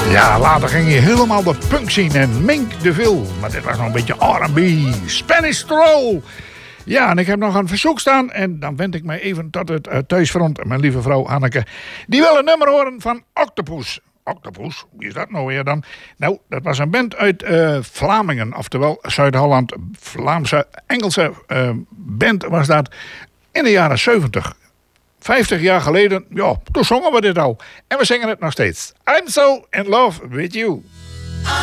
Ja, later ging je helemaal de punk zien en Mink de Vil. Maar dit was nog een beetje R&B, Spanish Stroll. Ja, en ik heb nog een verzoek staan en dan wend ik mij even tot het thuisfront. Mijn lieve vrouw Hanneke, die wil een nummer horen van Octopus. Octopus, wie is dat nou weer dan? Nou, dat was een band uit Vlamingen, oftewel Zuid-Holland. Vlaamse, Engelse band was dat in de jaren 70. 50 jaar geleden, ja, toen zongen we dit al. En we zingen het nog steeds. I'm so in love with you.